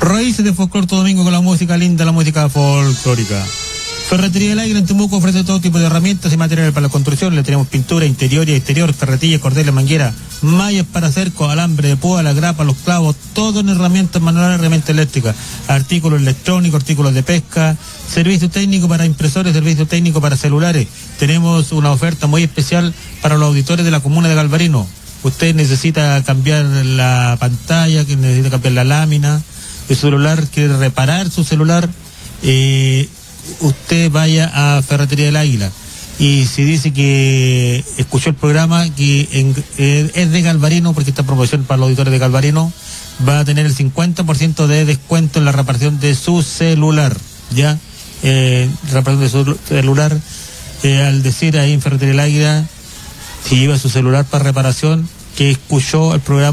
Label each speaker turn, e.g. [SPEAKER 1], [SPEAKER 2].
[SPEAKER 1] Raíces de Folclor todo domingo con la música linda, la música folclórica. Ferretería del Águila en Temuco ofrece todo tipo de herramientas y materiales para la construcción. Le tenemos pintura interior y exterior, ferretillas, cordeles, manguera, mallas para cerco, alambre de púa, la grapa, los clavos, todo en herramientas manuales, herramientas eléctricas, artículos electrónicos, artículos de pesca, servicio técnico para impresores, servicio técnico para celulares. Tenemos una oferta muy especial para los auditores de la comuna de Galvarino. Usted necesita cambiar la pantalla, que necesita cambiar la lámina de su celular, quiere reparar su celular, usted vaya a Ferretería del Águila. Y si dice que escuchó el programa, que es de Galvarino, porque esta promoción para los auditores de Galvarino, va a tener el 50% de descuento en la reparación de su celular, ¿ya? Reparación de su celular, al decir ahí en Ferretería del Águila, si lleva su celular para reparación, que escuchó el programa